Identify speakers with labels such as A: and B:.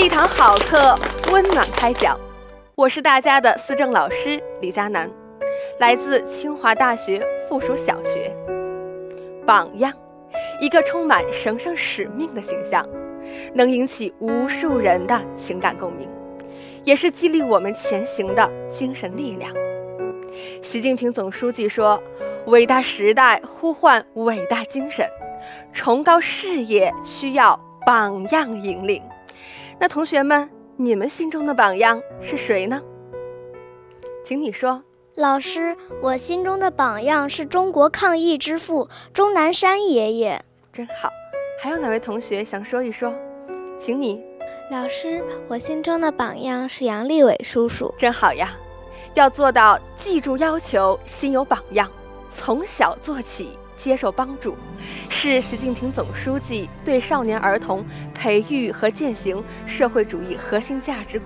A: 一堂好课，温暖开讲。我是大家的思政老师李佳楠，来自清华大学附属小学。榜样，一个充满神圣使命的形象，能引起无数人的情感共鸣，也是激励我们前行的精神力量。习近平总书记说，伟大时代呼唤伟大精神，崇高事业需要榜样引领。那同学们，你们心中的榜样是谁呢？请你说。
B: 老师，我心中的榜样是中国抗疫之父钟南山爷爷。
A: 真好，还有哪位同学想说一说？请你。
C: 老师，我心中的榜样是杨利伟叔叔。
A: 真好呀，要做到记住要求，心有榜样，从小做起，接受帮助，是习近平总书记对少年儿童培育和践行社会主义核心价值